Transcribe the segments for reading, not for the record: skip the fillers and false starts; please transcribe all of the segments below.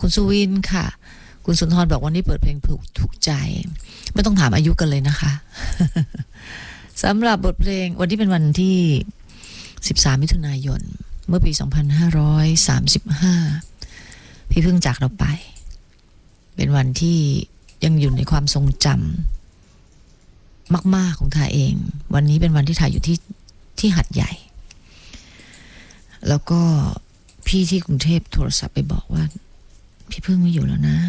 คุณสุวินค่ะคุณสุนทรบอกวันนี้เปิดเพลงถูกใจไม่ต้องถามอายุกันเลยนะคะ สำหรับบทเพลงวันนี้เป็นวันที่13มิถุนายนเมื่อปี2535พี่เพิ่งจากเราไปเป็นวันที่ยังอยู่ในความทรงจำมากๆของถ่ายเองวันนี้เป็นวันที่ถ่ายอยู่ที่หัดใหญ่แล้วก็พี่ที่กรุงเทพโทรศัพท์ไปบอกว่าพี่พึ่งไม่อยู่แล้วนะ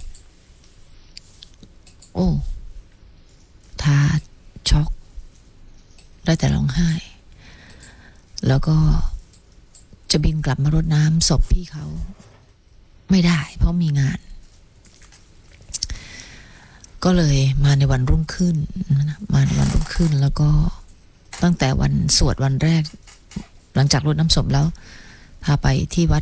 โอ้ทาช็อกได้แต่ร้องไห้แล้วก็จะบินกลับมารดน้ำศพพี่เขาไม่ได้เพราะมีงานก็เลยมาในวันรุ่งขึ้นแล้วก็ตั้งแต่วันสวดวันแรกหลังจากรดน้ำศพแล้วพาไปที่วัด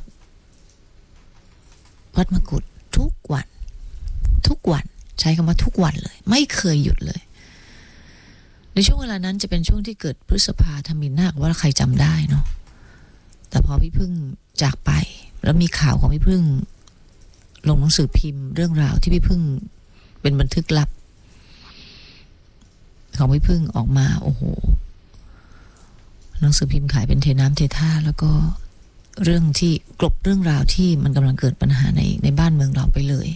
มกุฏทุกวันใช้คำว่าทุกวันเลยไม่เคยหยุดเลยในช่วงเวลานั้นจะเป็นช่วงที่เกิดพฤษภาธมินนาคว่าใครจำได้เนาะแต่พอพี่พึ่งจากไปแล้วมีข่าวของพี่พึ่งลงหนังสือพิมพ์เรื่องราวที่พี่พึ่งเป็นบันทึกลับของพี่พึ่งออกมาโอ้โหหนังสือพิมพ์ขายเป็นเทน้ำเทท่าแล้วก็เรื่องที่กลบเรื่องราวที่มันกำลังเกิดปัญหาในบ้านเมืองเราไปเลย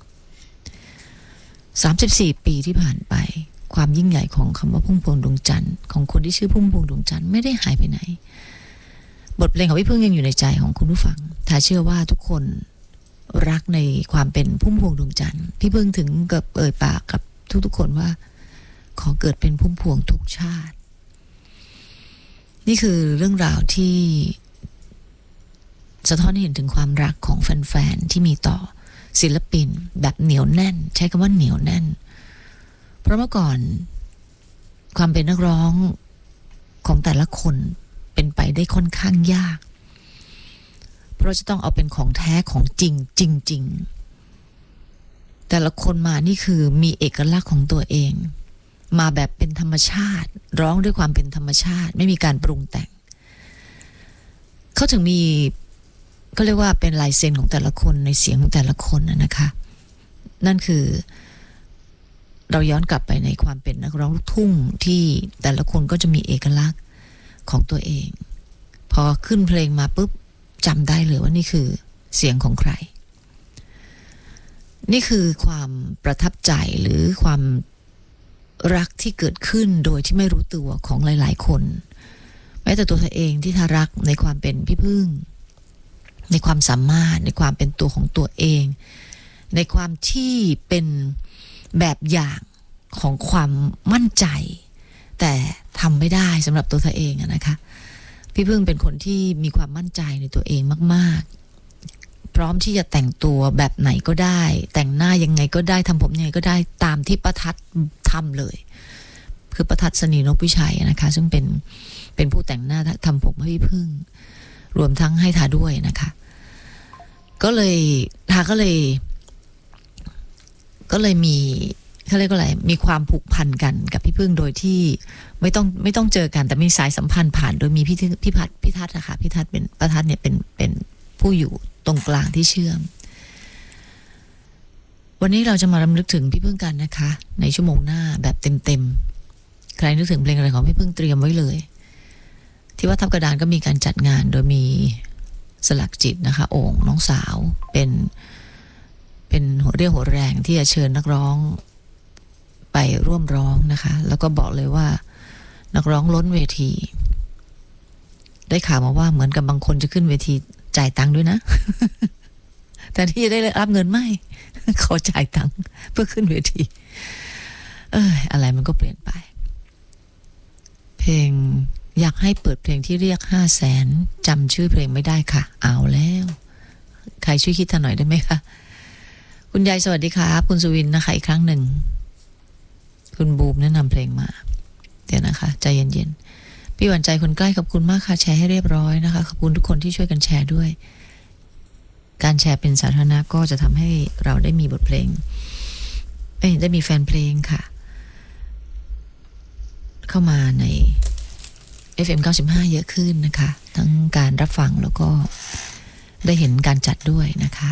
34ปีที่ผ่านไปความยิ่งใหญ่ของคำว่าพุ่มพวงดวงจันทร์ของคนที่ชื่อพุ่มพวงดวงจันทร์ไม่ได้หายไปไหนบทเพลงของพี่พึ่งยังอยู่ในใจของคุณผู้ฟังถ้าเชื่อว่าทุกคนรักในความเป็นพุ่มพวงดวงจันทร์พี่พึ่งถึงกับเอ่ยปากกับทุกๆคนว่าขอเกิดเป็นพุ่มพวงทุกชาตินี่คือเรื่องราวที่สะท้อนให้เห็นถึงความรักของแฟนๆที่มีต่อศิลปินแบบเหนียวแน่นใช้คำว่าเหนียวแน่นเพราะเมื่อก่อนความเป็นนักร้องของแต่ละคนเป็นไปได้ค่อนข้างยากเพราะจะต้องเอาเป็นของแท้ของจริงแต่ละคนมานี่คือมีเอกลักษณ์ของตัวเองมาแบบเป็นธรรมชาติร้องด้วยความเป็นธรรมชาติไม่มีการปรุงแต่งเขาถึงมีก็เรียกว่าเป็นลายเซ็นของแต่ละคนในเสียงของแต่ละคนนะคะนั่นคือเราย้อนกลับไปในความเป็นนักร้องลูกทุ่งที่แต่ละคนก็จะมีเอกลักษณ์ของตัวเองพอขึ้นเพลงมาปุ๊บจำได้เลยว่านี่คือเสียงของใครนี่คือความประทับใจหรือความรักที่เกิดขึ้นโดยที่ไม่รู้ตัวของหลายๆคนแม้แต่ตัวเธอเองที่เธอรักในความเป็นพี่พึ่งในความสามารถในความเป็นตัวของตัวเองในความที่เป็นแบบอย่างของความมั่นใจแต่ทำไม่ได้สำหรับตัวเธอเองนะคะพี่พึ่งเป็นคนที่มีความมั่นใจในตัวเองมากๆพร้อมที่จะแต่งตัวแบบไหนก็ได้แต่งหน้ายังไงก็ได้ทำผมยังไงก็ได้ตามที่ป้าทัศน์ทำเลยคือป้าทัศน์สนีนพวิชัยนะคะซึ่งเป็นผู้แต่งหน้าทำผมให้พี่พึ่งรวมทั้งให้ทาด้วยนะคะก็เลยทาก็เลยมีเขาเรียกว่าอะไรมีความผูกพันกันกับพี่พึ่งโดยที่ไม่ต้องเจอกันแต่มีสายสัมพันธ์ผ่านโดยมีพี่ทัศน์นะคะพี่ทัศน์เป็นป้าทัศน์เนี่ยเป็นผู้อยู่ตรงกลางที่เชื่อมวันนี้เราจะมารำลึกถึงพี่พึ่งกันนะคะในชั่วโมงหน้าแบบเต็มใครนึกถึงเพลงอะไรของพี่พึ่งเตรียมไว้เลยที่วัดทับกระดานก็มีการจัดงานโดยมีสลักจิตนะคะโอ่งน้องสาวเป็นหัวเรี่ยวหัวแรงที่จะเชิญนักร้องไปร่วมร้องนะคะแล้วก็บอกเลยว่านักร้องล้นเวทีได้ข่าวมาว่าเหมือนกับบางคนจะขึ้นเวทีจ่ายตังค์ด้วยนะ แต่ที่จะได้รับเงินไม่ ขอจ่ายตังค์เพื่อขึ้นเวทีอะไรมันก็เปลี่ยนไปเพลงอยากให้เปิดเพลงที่เรียก500,000จำชื่อเพลงไม่ได้ค่ะเอาแล้วใครช่วยคิดหน่อยได้ไหมคะคุณยายสวัสดีครับคุณสุวินนะคะอีกครั้งหนึ่งคุณบูมแนะนำเพลงมาเดี๋ยวนะคะใจเย็นๆพี่หวานใจคนใกล้ขอบคุณมากค่ะแชร์ให้เรียบร้อยนะคะขอบคุณทุกคนที่ช่วยกันแชร์ด้วยการแชร์เป็นสาธารณะก็จะทำให้เราได้มีบทเพลงได้มีแฟนเพลงค่ะเข้ามาใน FM 95เยอะขึ้นนะคะทั้งการรับฟังแล้วก็ได้เห็นการจัดด้วยนะคะ